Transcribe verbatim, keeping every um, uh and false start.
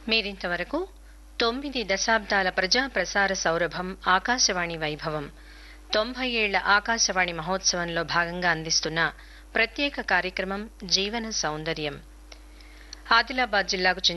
మీరింతవరకు తొమ్మిది దశాబ్దాల ప్రజా ప్రసార సౌరభం ఆకాశవాణి వైభవం తొంభై ఏళ్ల ఆకాశవాణి మహోత్సవంలో భాగంగా అందిస్తున్న ప్రత్యేక కార్యక్రమం జీవన సౌందర్యం ఆదిలాబాద్ జిల్లాకు